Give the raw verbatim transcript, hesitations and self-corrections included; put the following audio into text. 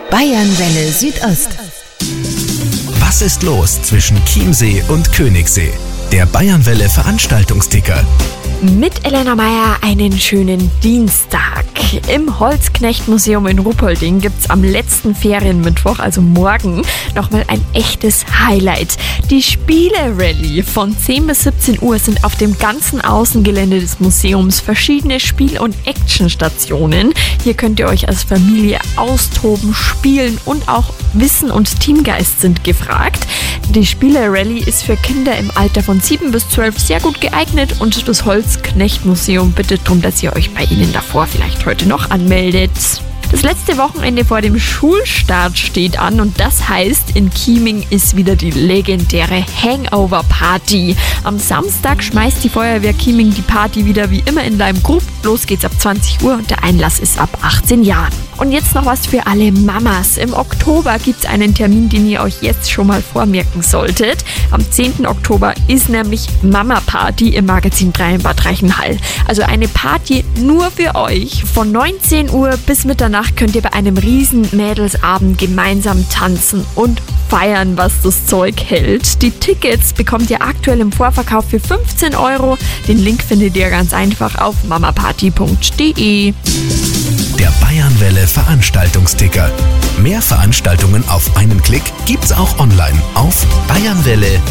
Bayernwelle Südost. Was ist los zwischen Chiemsee und Königssee? Der Bayernwelle Veranstaltungsticker. Mit Elena Meyer einen schönen Dienstag. Im Holzknecht-Museum in Ruppolding gibt's am letzten Ferienmittwoch, also morgen, nochmal ein echtes Highlight. Die Spiele-Rallye. Von zehn bis siebzehn Uhr sind auf dem ganzen Außengelände des Museums verschiedene Spiel- und Actionstationen. Hier könnt ihr euch als Familie austoben, spielen und auch Wissen und Teamgeist sind gefragt. Die Spiele-Rallye ist für Kinder im Alter von sieben bis zwölf sehr gut geeignet und das Holzknecht-Museum bittet darum, dass ihr euch bei ihnen davor vielleicht heute noch anmeldet. Das letzte Wochenende vor dem Schulstart steht an und das heißt, in Chieming ist wieder die legendäre Hangover-Party. Am Samstag schmeißt die Feuerwehr Chieming die Party wieder wie immer in Leimgrub. Los geht's ab zwanzig Uhr und der Einlass ist ab achtzehn Jahren. Und jetzt noch was für alle Mamas. Im Oktober gibt's einen Termin, den ihr euch jetzt schon mal vormerken solltet. Am zehnten Oktober ist nämlich Mama-Party im Magazin drei in Bad Reichenhall. Also eine Party nur für euch. Von neunzehn Uhr bis Mitternacht könnt ihr bei einem riesen Mädelsabend gemeinsam tanzen und feiern, was das Zeug hält. Die Tickets bekommt ihr aktuell im Vorverkauf für fünfzehn Euro. Den Link findet ihr ganz einfach auf mamaparty punkt de. Der Bayernwelle Veranstaltungsticker. Mehr Veranstaltungen auf einen Klick gibt's auch online auf bayernwelle